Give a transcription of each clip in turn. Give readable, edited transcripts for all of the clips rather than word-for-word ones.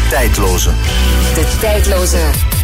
tijdloze. De tijdloze.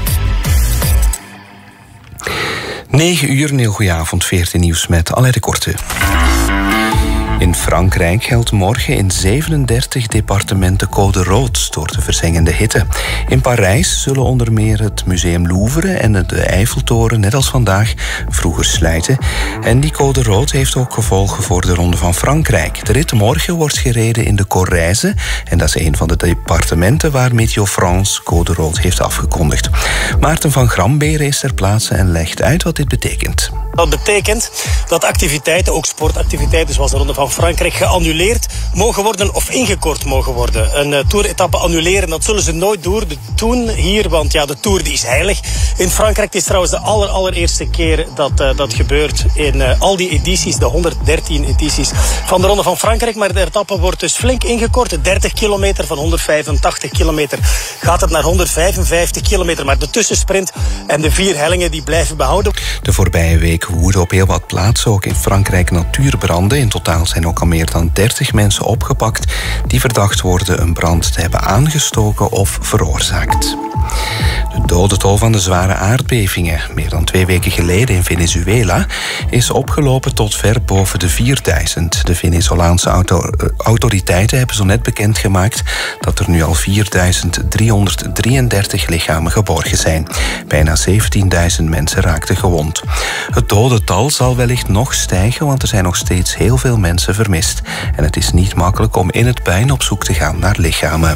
9 uur, een heel goeie avond, 14 nieuws met Alain de Korte. In Frankrijk geldt morgen in 37 departementen code rood door de verzengende hitte. In Parijs zullen onder meer het Museum Louvre en de Eiffeltoren net als vandaag vroeger sluiten. En die code rood heeft ook gevolgen voor de Ronde van Frankrijk. De rit morgen wordt gereden in de Corrèze en dat is een van de departementen waar Météo France code rood heeft afgekondigd. Maarten van Gramberen is ter plaatse en legt uit wat dit betekent. Dat betekent dat activiteiten, ook sportactiviteiten zoals de Ronde van Frankrijk, geannuleerd mogen worden of ingekort mogen worden. Een toeretappe annuleren, dat zullen ze nooit doen hier, want ja, de Tour die is heilig. In Frankrijk, het is trouwens de allereerste keer dat gebeurt in al die edities, de 113 edities van de Ronde van Frankrijk. Maar de etappe wordt dus flink ingekort. 30 kilometer van 185 kilometer gaat het naar 155 kilometer. Maar de tussensprint en de 4 hellingen die blijven behouden. De voorbije week woeden op heel wat plaatsen ook in Frankrijk natuurbranden. In totaal zijn ook al meer dan 30 mensen opgepakt die verdacht worden een brand te hebben aangestoken of veroorzaakt. De dodentol van de zware aardbevingen, meer dan 2 weken geleden in Venezuela, is opgelopen tot ver boven de 4000. De Venezolaanse autoriteiten hebben zo net bekendgemaakt dat er nu al 4333 lichamen geborgen zijn. Bijna 17.000 mensen raakten gewond. Het dodental zal wellicht nog stijgen, want er zijn nog steeds heel veel mensen vermist. En het is niet makkelijk om in het puin op zoek te gaan naar lichamen.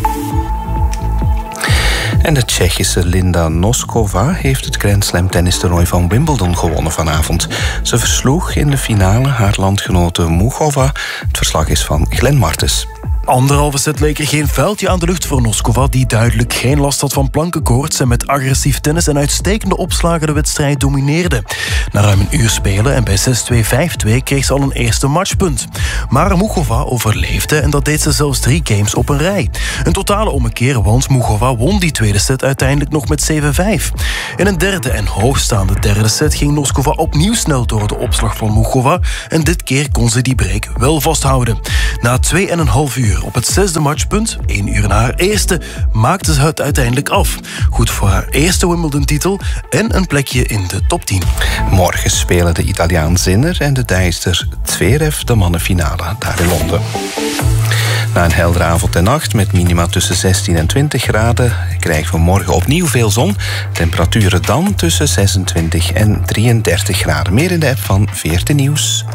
En de Tsjechische Linda Noskova heeft het Grand Slam tennistoernooi van Wimbledon gewonnen vanavond. Ze versloeg in de finale haar landgenote Muchova. Het verslag is van Glenn Martens. 1,5 set leek er geen vuiltje aan de lucht voor Noskova, die duidelijk geen last had van plankenkoorts en met agressief tennis en uitstekende opslagen de wedstrijd domineerde. Na ruim een uur spelen en bij 6-2, 5-2 kreeg ze al een eerste matchpunt. Maar Muchova overleefde en dat deed ze zelfs 3 games op een rij. Een totale ommekeer, want Muchova won die tweede set uiteindelijk nog met 7-5. In een derde en hoogstaande derde set ging Noskova opnieuw snel door de opslag van Muchova en dit keer kon ze die break wel vasthouden. Na 2,5 uur op het 6e matchpunt, 1 uur na haar eerste, maakte ze het uiteindelijk af. Goed voor haar eerste Wimbledon-titel en een plekje in de top 10. Morgen spelen de Italiaan Sinner en de Duitser Zverev de mannenfinale daar in Londen. Na een heldere avond en nacht met minima tussen 16 en 20 graden krijgen we morgen opnieuw veel zon. Temperaturen dan tussen 26 en 33 graden. Meer in de app van 14 Nieuws.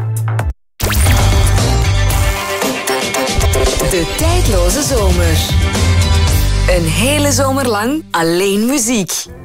De tijdloze zomer. Een hele zomer lang alleen muziek.